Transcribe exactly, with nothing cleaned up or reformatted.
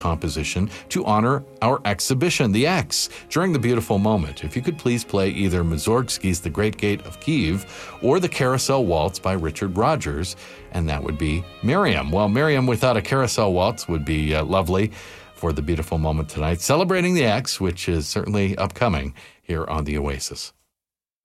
composition to honor our exhibition, The X, during the beautiful moment. If you could please play either Mussorgsky's The Great Gate of Kiev or the Carousel Waltz by Richard Rodgers, and that would be Miriam. Well, Miriam without a carousel waltz would be uh, lovely for the beautiful moment tonight, celebrating The X, which is certainly upcoming here on The Oasis.